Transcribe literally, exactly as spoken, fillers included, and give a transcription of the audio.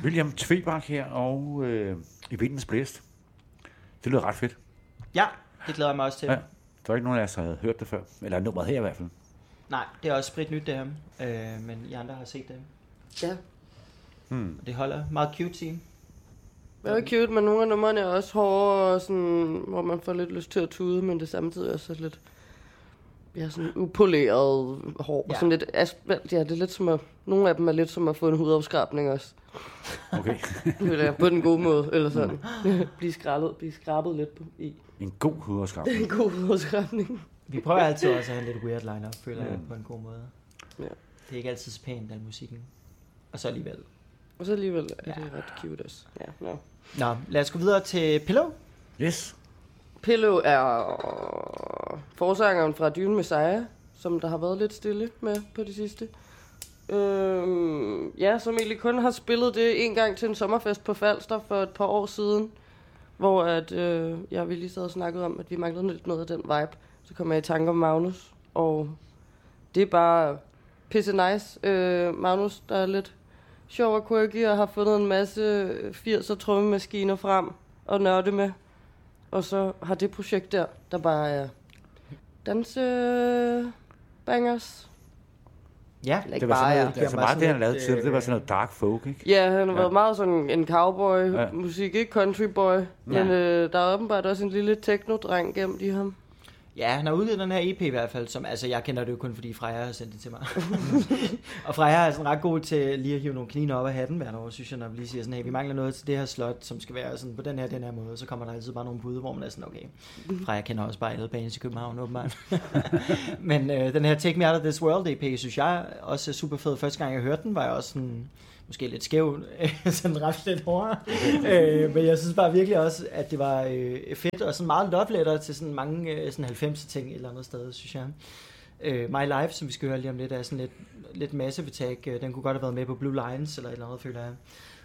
William Tvebak her, og øh, i Vindens Blæst. Det lyder ret fedt. Ja, det glæder jeg mig også til. Ja, der var ikke nogen af os, der havde hørt det før. Eller nummeret her i hvert fald. Nej, det er også sprit nyt det her. Øh, men I andre har set det. Ja. Hmm. Det holder meget cute scene. Det er cute, men nogle af numrene er også hårde, og sådan, hvor man får lidt lyst til at tude, men det samtidig også er lidt ja, sådan upoleret hår. Ja. Sådan lidt asfalt. Ja, det er lidt som at, nogle af dem er lidt som at få en hudafskrabning også. Okay. På den gode måde, eller sådan. blive skrabet, blive skrabet lidt på, i. En god hudafskrabning. En god hudafskrabning. Vi prøver altid også at have en lidt weird line-up, føler jeg, på en god måde. Ja. Det er ikke altid så pænt, den musikken. Og så alligevel. Og så alligevel er Ja. det ret cute også. Ja, no. Nå, lad os gå videre til Pillow. Yes. Pillow er forsangeren fra Dune Messiah, som der har været lidt stille med på det sidste. Øhm, ja, som egentlig kun har spillet det en gang til en sommerfest på Falster for et par år siden, hvor at, øh, jeg ville lige sad og snakket om, at vi manglede lidt noget af den vibe. Så kom jeg i tanke om Magnus, og det er bare pisse nice. Øh, Magnus, der er lidt sjov og quirky, og har fundet en masse firser trommemaskiner frem og nørde med. Og så har det projekt der, der bare er dansebangers. Ja, Ikke Det var bare, sådan ja. noget, altså meget det, han lavede til, det var sådan noget dark folk, ikke? Ja, han har Ja. været meget sådan en cowboy-musik, ikke country boy. Men øh, der er åbenbart også en lille techno-dreng gemt i ham. Ja, han har udgivet den her E P i hvert fald, som, altså jeg kender det jo kun fordi Freja har sendt det til mig. Og Freja er sådan ret god til lige at hive nogle kaniner op af hatten hvert år, synes jeg, når vi lige siger sådan, hey, vi mangler noget til det her slot, som skal være sådan på den her, den her måde, så kommer der altid bare nogle bud, hvor man er sådan, okay, Freja kender også bare alle baner i København, åbenbart. Men øh, den her Take Me Out of This World E P, synes jeg også er super fed. Første gang jeg hørte den, var jeg også sådan, måske lidt skæv, sådan ret lidt hårdere. øh, men jeg synes bare virkelig også, at det var øh, fedt, og sådan meget love letter til sådan mange øh, sådan halvfemser ting et eller andet sted, synes jeg. Øh, My Life, som vi skal høre lige om lidt, er sådan lidt, lidt Massive Attack. Den kunne godt have været med på Blue Lines, eller et eller andet, føler jeg.